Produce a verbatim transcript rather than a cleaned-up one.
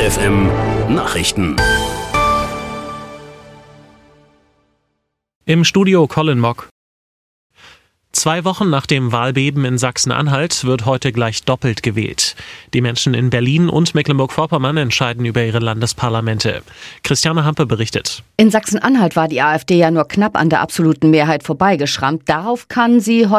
F M Nachrichten. Im Studio Colin Mock. Zwei Wochen nach dem Wahlbeben in Sachsen-Anhalt wird heute gleich doppelt gewählt. Die Menschen in Berlin und Mecklenburg-Vorpommern entscheiden über ihre Landesparlamente. Christiane Hampe berichtet. In Sachsen-Anhalt war die AfD ja nur knapp an der absoluten Mehrheit vorbeigeschrammt. Darauf kann sie heute